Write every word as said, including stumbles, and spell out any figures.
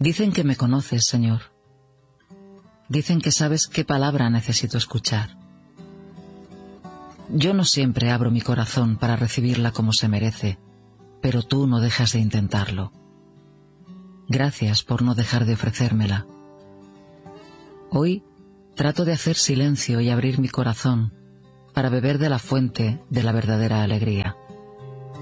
Dicen que me conoces, Señor. Dicen que sabes qué palabra necesito escuchar. Yo no siempre abro mi corazón para recibirla como se merece, pero tú no dejas de intentarlo. Gracias por no dejar de ofrecérmela. Hoy trato de hacer silencio y abrir mi corazón para beber de la fuente de la verdadera alegría.